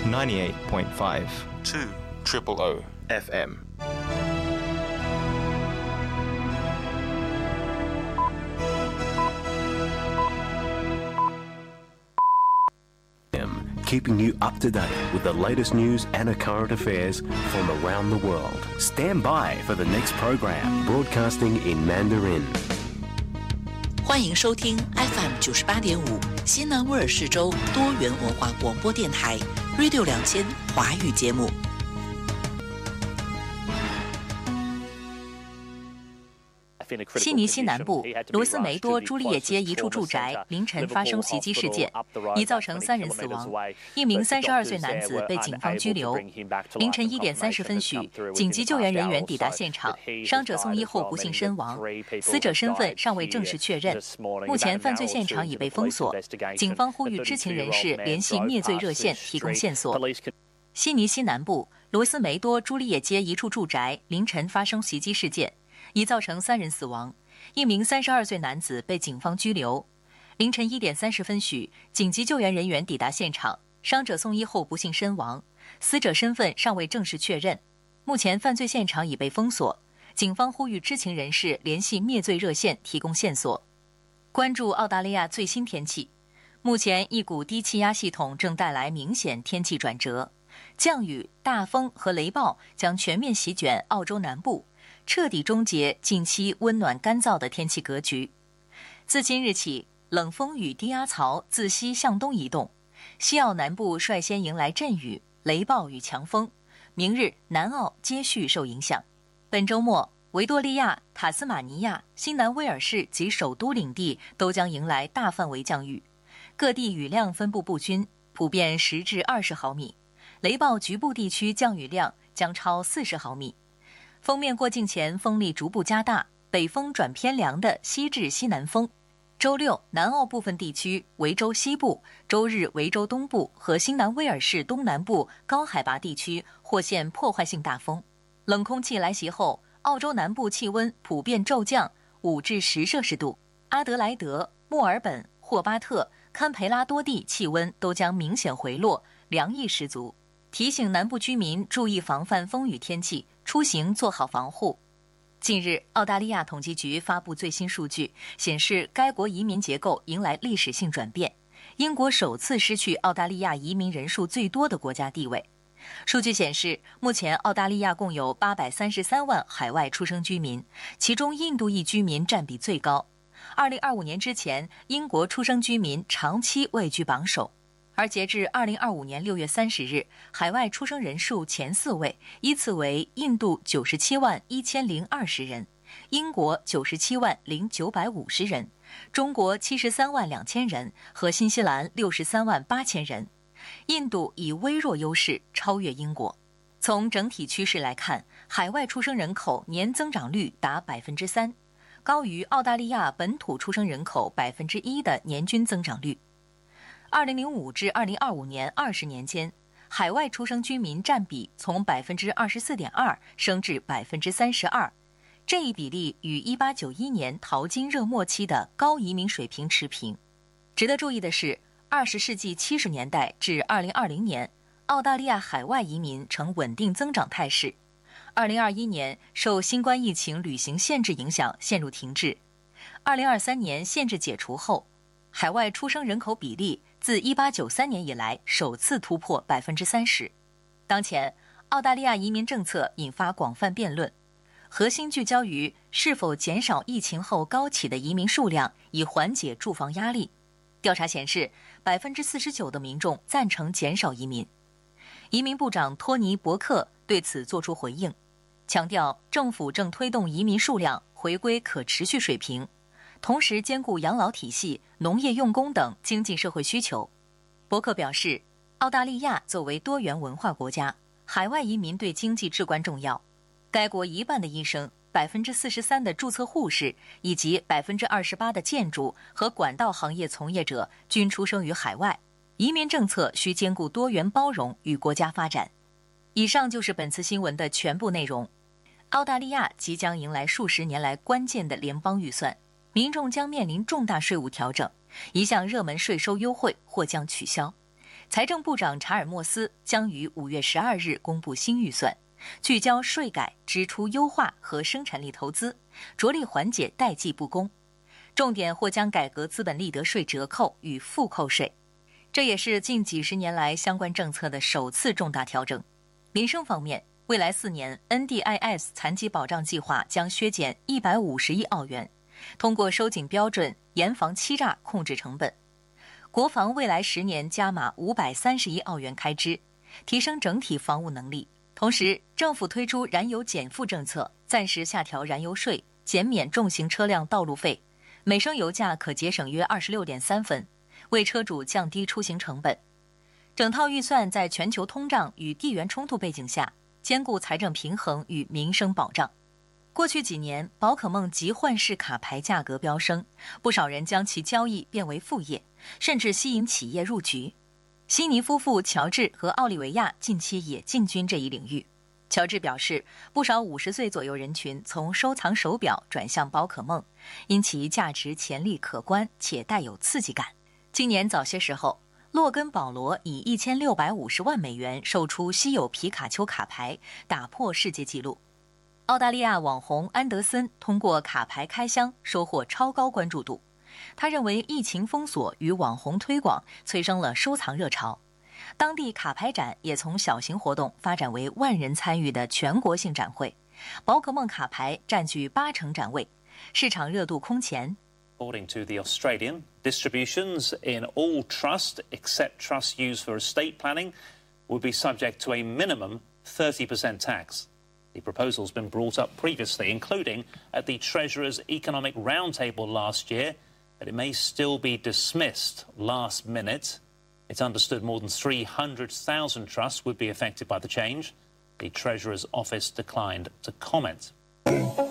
98.5 200 FM。 Keeping you up to date with the latest news and current affairs from around the world. Stand by for the next program, broadcasting in Mandarin. 欢迎收听 FM 98.5新南威尔士州多元文化广播电台 Radio 2000华语节目。悉尼西南部罗斯梅多朱丽叶街一处住宅凌晨发生袭击事件，已造成3人死亡，一名32岁男子被警方拘留。凌晨1点30分许，紧急救援人员抵达现场，伤者送医后不幸身亡，死者身份尚未正式确认。目前犯罪现场已被封锁，警方呼吁知情人士联系灭罪热线提供线索。悉尼西南部罗斯梅多朱丽叶街一处住宅凌晨发生袭击事件，已造成3人死亡，一名32岁男子被警方拘留。凌晨1点30分许，紧急救援人员抵达现场，伤者送医后不幸身亡，死者身份尚未正式确认。目前犯罪现场已被封锁，警方呼吁知情人士联系灭罪热线提供线索。关注澳大利亚最新天气，目前一股低气压系统正带来明显天气转折，降雨、大风和雷暴将全面席卷澳洲南部，彻底终结近期温暖干燥的天气格局。自今日起，冷风与低压槽自西向东移动，西澳南部率先迎来阵雨、雷暴与强风，明日南澳接续受影响。本周末，维多利亚、塔斯马尼亚、新南威尔士及首都领地都将迎来大范围降雨，各地雨量分布不均，普遍10至20毫米，雷暴局部地区降雨量将超40毫米。锋面过境前风力逐步加大，北风转偏凉的西至西南风。周六，南澳部分地区、维州西部、周日维州东部和新南威尔士东南部高海拔地区或现破坏性大风。冷空气来袭后，澳洲南部气温普遍骤降5至10摄氏度，阿德莱德、墨尔本、霍巴特、堪培拉多地气温都将明显回落，凉意十足。提醒南部居民注意防范风雨天气，出行做好防护。近日，澳大利亚统计局发布最新数据，显示该国移民结构迎来历史性转变，英国首次失去澳大利亚移民人数最多的国家地位。数据显示，目前澳大利亚共有833万海外出生居民，其中印度裔居民占比最高。2025年之前，英国出生居民长期位居榜首。而截至2025年6月30日，海外出生人数前4位依次为印度97万1020人，英国97万0950人，中国73万2000人和新西兰63万8000人。印度以微弱优势超越英国。从整体趋势来看，海外出生人口年增长率达 3%， 高于澳大利亚本土出生人口 1% 的年均增长率。2005至2025年20年间，海外出生居民占比从 24.2% 升至 32%， 这一比例与1891年淘金热末期的高移民水平持平。值得注意的是，20世纪70年代至2020年，澳大利亚海外移民呈稳定增长态势。2021年受新冠疫情旅行限制影响陷入停滞。2023年限制解除后，海外出生人口比例自1893年以来首次突破 30%。 当前，澳大利亚移民政策引发广泛辩论，核心聚焦于是否减少疫情后高企的移民数量，以缓解住房压力。调查显示， 49% 的民众赞成减少移民。移民部长托尼·伯克对此作出回应，强调政府正推动移民数量回归可持续水平，同时兼顾养老体系、农业用工等经济社会需求。伯克表示，澳大利亚作为多元文化国家，海外移民对经济至关重要。该国1半的医生、43%的注册护士以及28%的建筑和管道行业从业者均出生于海外。移民政策需兼顾多元包容与国家发展。以上就是本次新闻的全部内容。澳大利亚即将迎来数十年来关键的联邦预算，民众将面临重大税务调整，一项热门税收优惠或将取消。 财政部长查尔默斯将于5月12日公布新预算，聚焦税改、支出优化和生产力投资，着力缓解代际不公。重点或将改革资本利得税折扣与负扣税，这也是近几十年来相关政策的首次重大调整。民生方面，未来4年 NDIS 残疾保障计划将削减150亿澳元，通过收紧标准、严防欺诈控制成本。国防未来10年加码530亿澳元开支，提升整体防务能力。同时，政府推出燃油减负政策，暂时下调燃油税，减免重型车辆道路费，每升油价可节省约26.3分，为车主降低出行成本。整套预算在全球通胀与地缘冲突背景下，兼顾财政平衡与民生保障。过去几年，宝可梦集换式卡牌价格飙升，不少人将其交易变为副业，甚至吸引企业入局。悉尼夫妇乔治和奥利维亚近期也进军这一领域。乔治表示，不少50岁左右人群从收藏手表转向宝可梦，因其价值潜力可观且带有刺激感。今年早些时候，洛根·保罗以1650万美元售出稀有皮卡丘卡牌，打破世界纪录。澳大利亚网红安德森通过卡牌开箱收获超高关注度。他认为疫情封锁与网红推广催生了收藏热潮。当地卡牌展也从小型活动发展为万人参与的全国性展会，宝可梦卡牌占据80%展位，市场热度空前。 According to the Australian, distributions in all trust except trusts used for estate planning would be subject to a minimum 30% tax. The proposal's been brought up previously, including at the Treasurer's Economic Roundtable last year, but it may still be dismissed last minute. It's understood more than 300,000 trusts would be affected by the change. The Treasurer's office declined to comment.